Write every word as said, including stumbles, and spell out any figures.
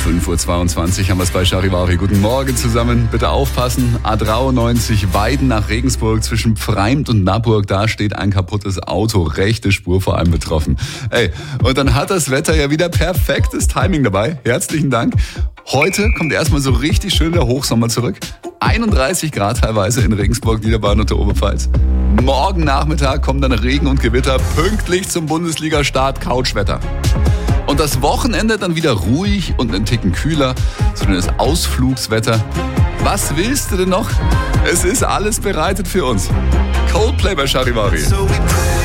fünf Uhr zweiundzwanzig haben wir es bei Charivari. Guten Morgen zusammen. Bitte aufpassen. A dreiundneunzig Weiden nach Regensburg zwischen Pfreimt und Naburg. Da steht ein kaputtes Auto. Rechte Spur vor allem betroffen. Ey, und dann hat das Wetter ja wieder perfektes Timing dabei. Herzlichen Dank. Heute kommt erstmal so richtig schön der Hochsommer zurück. einunddreißig Grad teilweise in Regensburg, Niederbayern und der Oberpfalz. Morgen Nachmittag kommen dann Regen und Gewitter pünktlich zum Bundesliga-Start. Couchwetter. Und das Wochenende dann wieder ruhig und einen Ticken kühler, sondern das Ausflugswetter. Was willst du denn noch? Es ist alles bereitet für uns. Coldplay bei Charivari. So